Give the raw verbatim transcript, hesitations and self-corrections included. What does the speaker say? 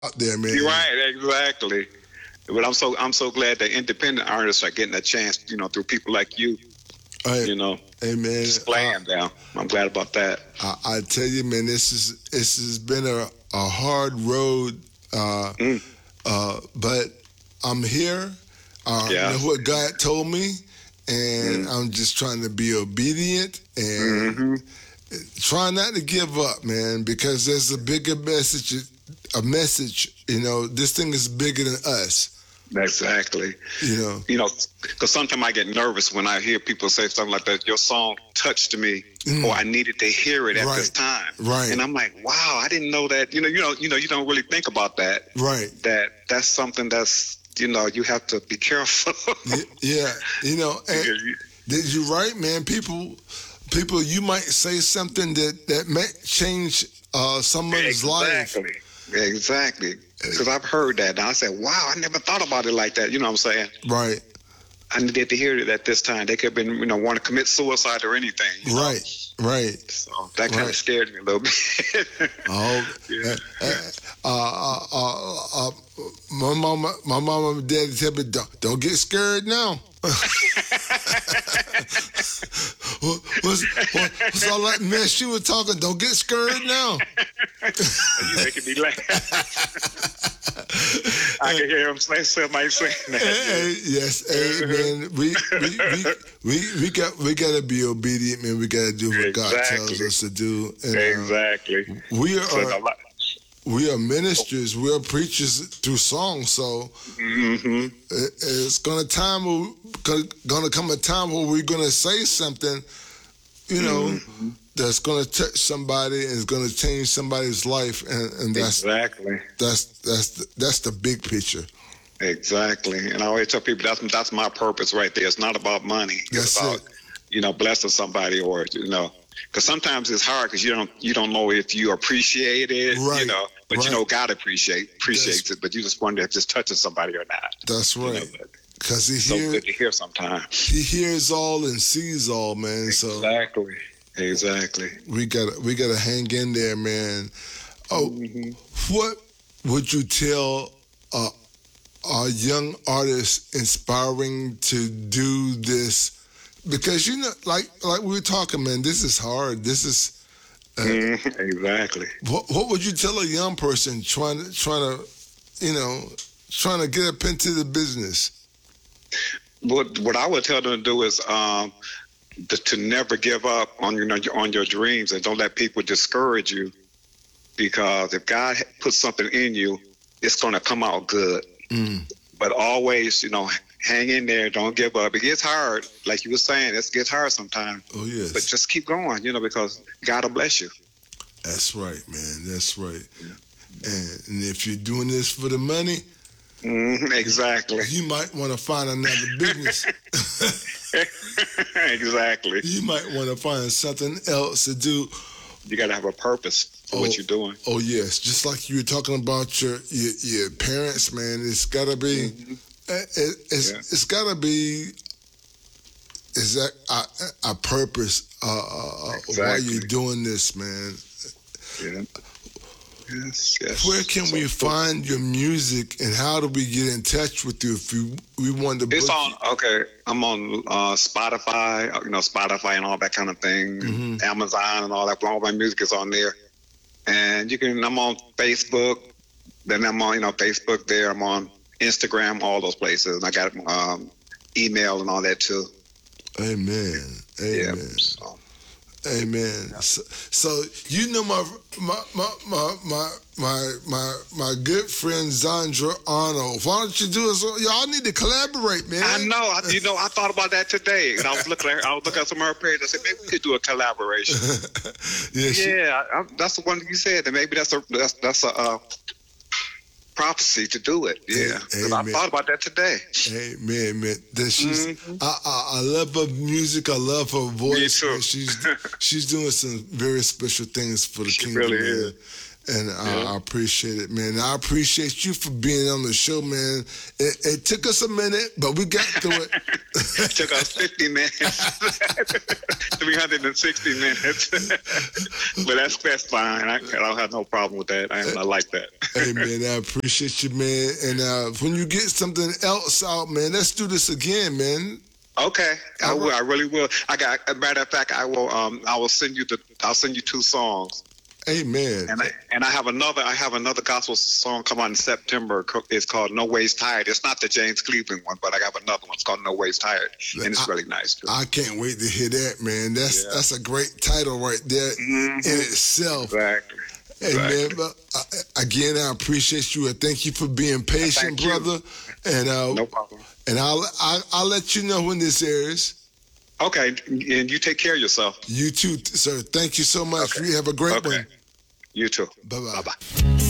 out there, man. You're right, exactly. But I'm so I'm so glad that independent artists are getting a chance, you know, through people like you. Hey, you know, hey man, displaying uh, them. I'm glad about that. I, I tell you, man, this is this has been a, a hard road, uh, mm. uh, but I'm here. Uh, yeah. I know what God told me, and mm. I'm just trying to be obedient and mm-hmm. try not to give up, man, because there's a bigger message. A message, you know, this thing is bigger than us. Exactly. You know, you know, because sometimes I get nervous when I hear people say something like that. Your song touched me, mm. or I needed to hear it at right. this time. Right. And I'm like, wow, I didn't know that. You know, you know, you know, you don't really think about that. Right. That that's something that's, you know, you have to be careful. yeah. You know, and you're right, man. People, people, you might say something that that may change uh, somebody's exactly. life. Exactly. Because I've heard that. And I said, wow, I never thought about it like that. You know what I'm saying? Right. I needed to hear it at this time. They could have been, you know, want to commit suicide or anything. You know? Right. Right. So that kind right. of scared me a little bit. oh. Yeah. Uh, uh, uh, uh, my mama, my mama and daddy tell me, don't, don't get scared now. what's, what, what's all that mess you were talking? Don't get scared now. You making me laugh. I can hear him say somebody saying that. Hey, yes, hey, man. We we, we we we got we gotta be obedient, man. We gotta do what exactly. God tells us to do. And, exactly. Uh, we are. We are ministers. We are preachers through song. So mm-hmm. it, it's gonna time. Gonna come a time where we're gonna say something, you know, mm-hmm. that's gonna touch somebody and is gonna change somebody's life, and, and that's exactly that's that's the, that's the big picture. Exactly, and I always tell people that's that's my purpose right there. It's not about money. It's that's about it. you know blessing somebody, or you know. Because sometimes it's hard because you don't you don't know if you appreciate it, right, you know, but right. you know God appreciate appreciates that's, it, but you just wonder if it's touching somebody or not. That's right. Because you know, he hears so good to hear sometimes. He hears all and sees all, man. Exactly, so exactly. We gotta we gotta hang in there, man. Oh, mm-hmm. What would you tell uh, a young artist inspiring to do this? Because, you know, like like we were talking, man, this is hard. This is... Uh, mm, exactly. What, what would you tell a young person trying to, trying to, you know, trying to get up into the business? What what I would tell them to do is um, to, to never give up on your, on your dreams, and don't let people discourage you, because if God puts something in you, it's going to come out good. Mm. But always, you know... hang in there. Don't give up. It gets hard. Like you were saying, it gets hard sometimes. Oh, yes. But just keep going, you know, because God will bless you. That's right, man. That's right. Yeah. And, and if you're doing this for the money, mm-hmm, exactly. You might want to find another business. Exactly. You might want to find something else to do. You got to have a purpose for oh, what you're doing. Oh, yes. Just like you were talking about your your, your parents, man. It's got to be... Mm-hmm. It, it's, yeah. it's got to be is that a, a purpose uh, exactly. why you're doing this, man. Yeah. Yes, yes. Where can so, we find your music, and how do we get in touch with you if we we want to? It's book on. you? Okay, I'm on uh, Spotify. You know, Spotify and all that kind of thing. Mm-hmm. Amazon and all that. All my music is on there, and you can. I'm on Facebook. Then I'm on. You know, Facebook. There, I'm on Instagram, all those places. And I got um, email and all that too. Amen. Amen. Yeah, so. Amen. Yeah. So, so you know my my my my my my my, my good friend Zandra Arnold. Why don't you do it? Y'all need to collaborate, man. I know. I, you know, I thought about that today, and I was looking at her, I was looking at some of her page. I said maybe we could do a collaboration. yeah, she, yeah. I, I, that's the one you said, and maybe that's a that's that's a. Uh, prophecy to do it, yeah. Because I thought about that today. Amen, man. That she's, mm-hmm. I, I, I love her music. I love her voice. Me too. Man. She's she's doing some very special things for the she kingdom. Really man. is. And I, yeah. I appreciate it, man. I appreciate you for being on the show, man. It, it took us a minute, but we got through it. It took us fifty minutes, three hundred sixty minutes. But that's that's fine. I, I don't have no problem with that. I, I like that. Hey, man, I appreciate you, man. And uh, when you get something else out, man, let's do this again, man. Okay, I will. I really will. I got. As a matter of fact, I will. Um, I will send you the. I'll send you two songs. Amen. And I, and I have another. I have another gospel song come out in September. It's called "No Ways Tired." It's not the James Cleveland one, but I have another one. It's called "No Ways Tired," and it's I, really nice too. I can't wait to hear that, man. That's yeah. that's a great title right there mm-hmm. in itself. Exactly. Hey, exactly. man. But, uh, again, I appreciate you and thank you for being patient, thank brother. You. And uh, no problem. And I'll, I'll I'll let you know when this airs. Okay, and you take care of yourself. You too, sir. Thank you so much. Okay. You have a great okay. one. You too. Bye-bye. Bye-bye.